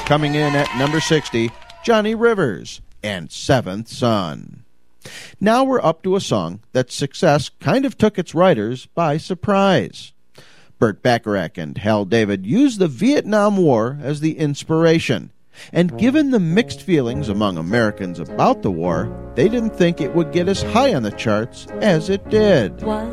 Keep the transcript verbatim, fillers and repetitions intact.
Coming in at number sixty, Johnny Rivers and Seventh Son. Now we're up to a song that success kind of took its writers by surprise. Burt Bacharach and Hal David used the Vietnam War as the inspiration, and given the mixed feelings among Americans about the war, they didn't think it would get as high on the charts as it did. One